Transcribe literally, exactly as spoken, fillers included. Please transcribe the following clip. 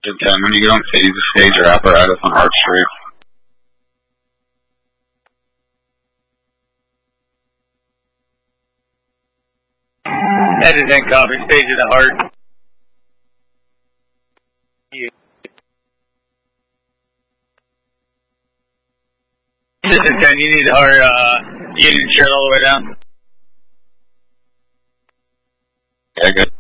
ten, when you go and phase the stage or apparatus on Arch Street. Edit and copy, stage of the heart. This is ten, you need our, uh, Union shirt all the way down. Yeah, good.